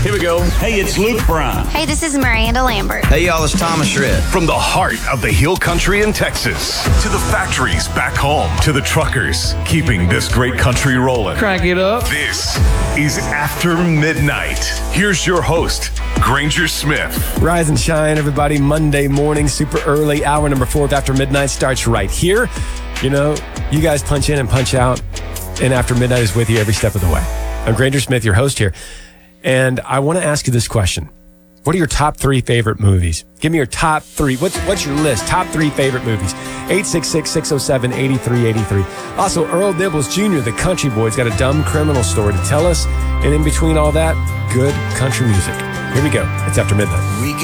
Here we go. Hey, it's Luke Bryan. Hey, this is Miranda Lambert. Hey, y'all, it's Thomas Shred. From the heart of the Hill Country in Texas to the factories back home to the truckers keeping this great country rolling. Crank it up. This is After Midnight. Here's your host, Granger Smith. Rise and shine, everybody. Monday morning, super early. Hour number 4 of After Midnight starts right here. You know, you guys punch in and punch out, and After Midnight is with you every step of the way. I'm Granger Smith, your host here. And I want to ask you this question. What are your top 3 favorite movies? Give me your top 3. What's your list? Top 3 favorite movies. 866-607-8383. Also, Earl Dibbles Jr., the country boy's got a dumb criminal story to tell us. And in between all that, good country music. Here we go. It's After Midnight. We